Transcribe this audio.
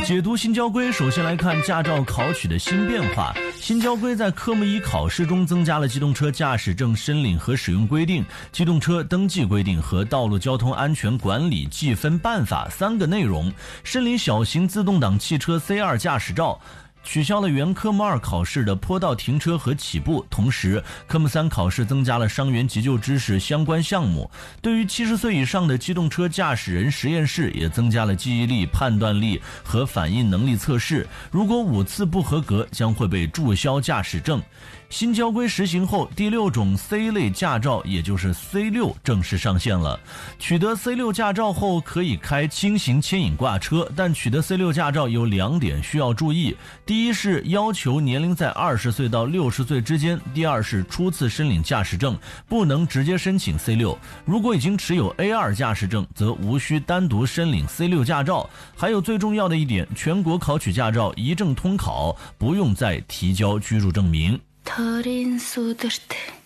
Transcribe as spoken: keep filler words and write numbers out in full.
解读新交规，首先来看驾照考取的新变化。新交规在科目一考试中增加了机动车驾驶证申领和使用规定、机动车登记规定和道路交通安全管理记分办法三个内容。申领小型自动挡汽车 C 二 驾驶照，取消了原科目二考试的坡道停车和起步，同时科目三考试增加了伤员急救知识相关项目。对于七十岁以上的机动车驾驶人实验室也增加了记忆力、判断力和反应能力测试，如果五次不合格将会被注销驾驶证。新交规实行后，第六种 C 类驾照，也就是 C 六 正式上线了。取得 C 六 驾照后可以开轻型牵引挂车，但取得 C 六 驾照有两点需要注意：第一是要求年龄在二十岁到六十岁之间；第二是初次申领驾驶证不能直接申请 C 六，如果已经持有 A 二 驾驶证，则无需单独申领 C 六 驾照。还有最重要的一点，全国考取驾照一证通考，不用再提交居住证明。 달인 쏟을 때